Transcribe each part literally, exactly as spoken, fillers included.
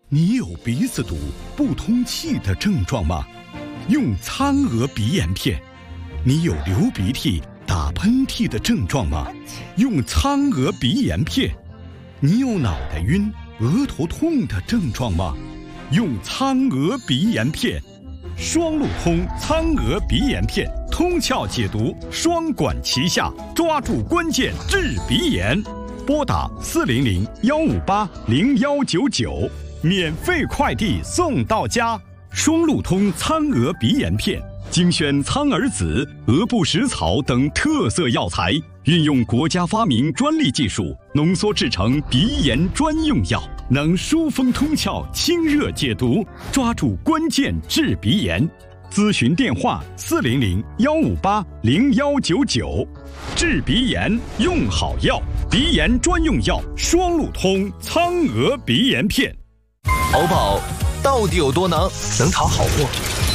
你有鼻子堵、不通气的症状吗？用苍鹅鼻炎片。你有流鼻涕、打喷嚏的症状吗？用苍鹅鼻炎片。你有脑袋晕、额头痛的症状吗？用苍鹅鼻炎片。双路通苍鹅鼻炎片，通窍解毒，双管齐下，抓住关键治鼻炎。拨打四零零幺五八零幺九九，免费快递送到家。双路通苍鹅鼻炎片，精选苍耳子、鹅不食草等特色药材，运用国家发明专利技术，浓缩制成鼻炎专用药，能疏风通窍、清热解毒，抓住关键治鼻炎。咨询电话：四零零幺五八零幺九九。治鼻炎用好药，鼻炎专用药双路通苍鹅鼻炎片。 淘宝到底有多能？能淘好货，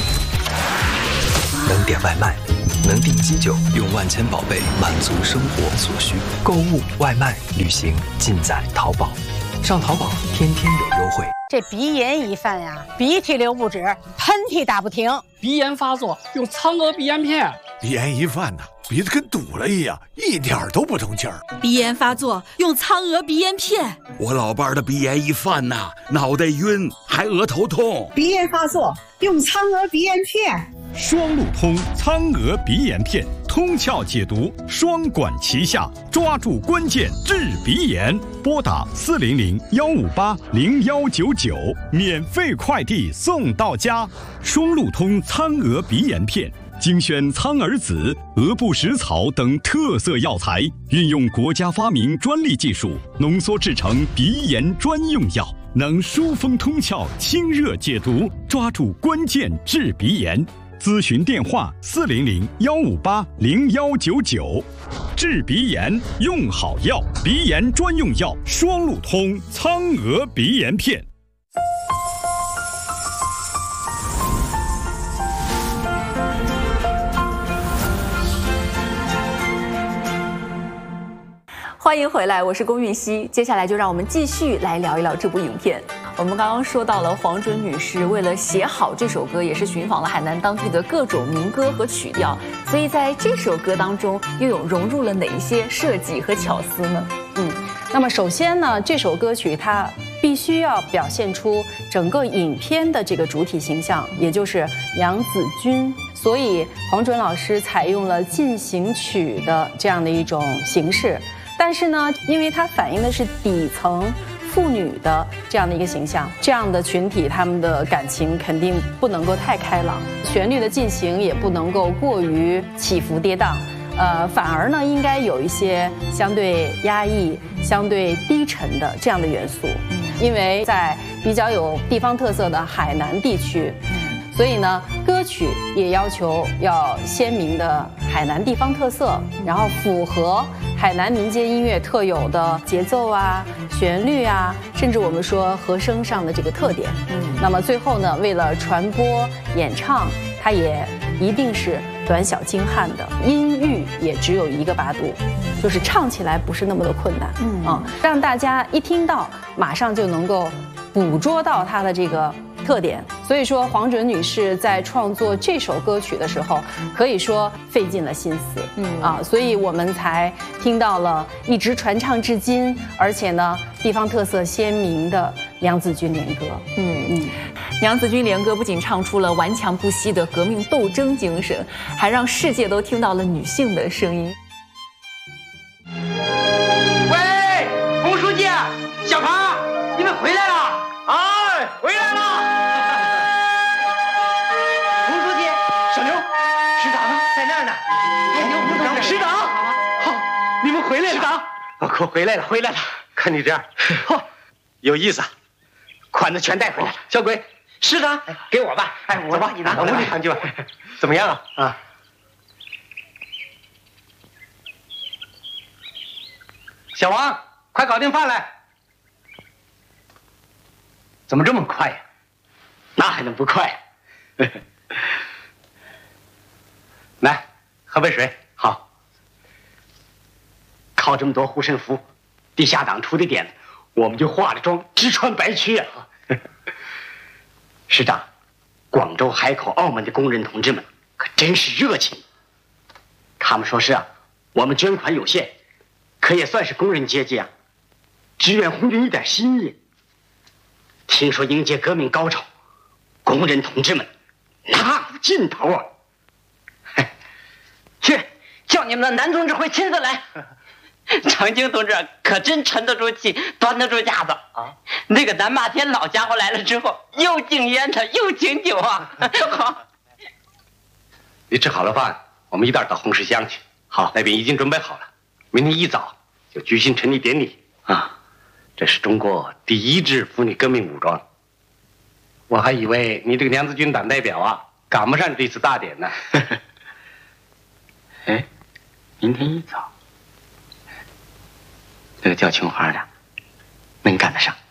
能点外卖，能订机酒，用万千宝贝满足生活所需。购物、外卖、旅行尽在淘宝。上淘宝天天有优惠。 这鼻炎一犯呀，鼻涕流不止，喷嚏打不停。 鼻炎发作用苍鹅鼻炎片。 鼻炎一犯呐，鼻子跟堵了一样，一点都不通气儿。 鼻炎发作用苍鹅鼻炎片。 我老伴儿的鼻炎一犯呐，脑袋晕，还额头痛。 鼻炎发作用苍鹅鼻炎片。 双路通苍鹅鼻炎片，通窍解毒，双管齐下，抓住关键治鼻炎。拨打四零零幺五八零幺九九，免费快递送到家。双路通苍鹅鼻炎片，精选苍耳子、鹅不食草等特色药材，运用国家发明专利技术，浓缩制成鼻炎专用药，能疏风通窍、清热解毒，抓住关键治鼻炎。咨询电话：四零零幺五八零幺九九。治鼻炎用好药，鼻炎专用药双路通苍鹅鼻炎片。 欢迎回来，我是龚韵希。接下来就让我们继续来聊一聊这部影片。我们刚刚说到了黄准女士为了写好这首歌，也是寻访了海南当地的各种民歌和曲调，所以在这首歌当中又有融入了哪一些设计和巧思呢？ 嗯，那么首先呢，这首歌曲它必须要表现出整个影片的这个主体形象，也就是娘子军。所以黄准老师采用了进行曲的这样的一种形式，但是呢，因为它反映的是底层妇女的这样的一个形象，这样的群体他们的感情肯定不能够太开朗，旋律的进行也不能够过于起伏跌宕，呃，反而呢应该有一些相对压抑、相对低沉的这样的元素，因为在比较有地方特色的海南地区，所以呢歌曲也要求要鲜明的海南地方特色，然后符合海南民间音乐特有的节奏啊、旋律啊，甚至我们说和声上的这个特点。嗯，那么最后呢，为了传播演唱，它也一定是短小精悍的，音域也只有一个八度，就是唱起来不是那么的困难。嗯啊，让大家一听到马上就能够捕捉到它的这个特点。所以说黄准女士在创作这首歌曲的时候，可以说费尽了心思。嗯啊，所以我们才听到了一直传唱至今，而且呢地方特色鲜明的娘子军联歌。 嗯嗯，娘子军联歌不仅唱出了顽强不息的革命斗争精神，还让世界都听到了女性的声音。 喂，洪书记、小庞，你们回来了！哎，回来了！洪书记，小刘，师长呢？在那儿呢。哎，刘副长，师长，好，你们回来了。师长，我可回来了，回来了。看你这样，嚯，有意思啊！款子全带回来了。小鬼，师长，给我吧。哎，我帮你拿回来。我给你扛去吧。怎么样啊？啊。小王，快搞定饭来！怎么这么快呀？那还能不快？来，喝杯水。好。靠这么多护身符，地下党出的点子，我们就化着妆直穿白靴啊！ 师长，广州、海口、澳门的工人同志们可真是热情。他们说是啊，我们捐款有限，可也算是工人阶级啊，支援红军一点心意。听说迎接革命高潮，工人同志们哪有劲头啊！ 去，叫你们的男同志会亲自来。程经同志可真沉得住气，端得住架子啊！那个南霸天老家伙来了之后，又敬烟的又敬酒啊！好， 你吃好了饭，我们一道到红石乡去。好，那边已经准备好了，明天一早就举行成立典礼啊！这是中国第一支妇女革命武装。我还以为你这个娘子军党代表啊，赶不上这次大典呢。哎，明天一早。这个叫琼花的，能赶得上。